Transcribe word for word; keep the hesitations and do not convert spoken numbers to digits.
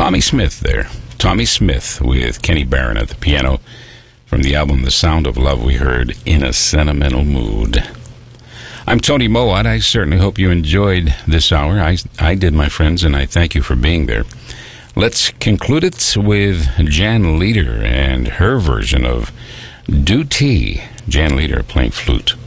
Tommy Smith there. Tommy Smith with Kenny Barron at the piano from the album The Sound of Love. We heard In a Sentimental Mood. I'm Tony Mowat. I certainly hope you enjoyed this hour. I, I did, my friends, and I thank you for being there. Let's conclude it with Jan Leader and her version of Do Tea. Jan Leader playing flute.